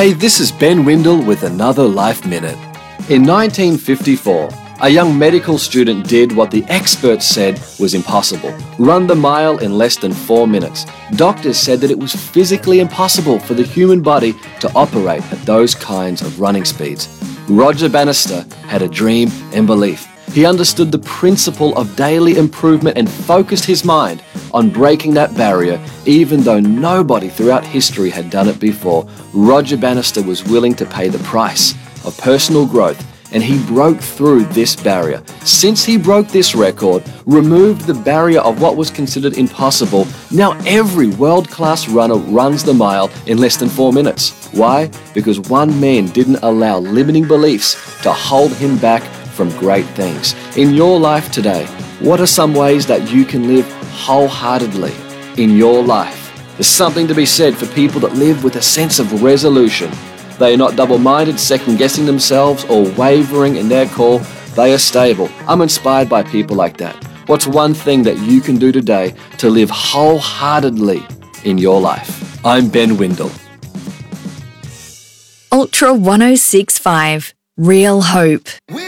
Hey, this is Ben Windle with another Life Minute. In 1954, a young medical student did what the experts said was impossible: run the mile in less than 4 minutes. Doctors said that it was physically impossible for the human body to operate at those kinds of running speeds. Roger Bannister had a dream and belief. He understood the principle of daily improvement and focused his mind on breaking that barrier, even though nobody throughout history had done it before. Roger Bannister was willing to pay the price of personal growth, and he broke through this barrier. Since he broke this record, removed the barrier of what was considered impossible, now every world-class runner runs the mile in less than 4 minutes. Why? Because one man didn't allow limiting beliefs to hold him back from great things. In your life today, what are some ways that you can live wholeheartedly in your life? There's something to be said for people that live with a sense of resolution. They are not double-minded, second-guessing themselves, or wavering in their call. They are stable. I'm inspired by people like that. What's one thing that you can do today to live wholeheartedly in your life? I'm Ben Windle. Ultra 1065, Real Hope.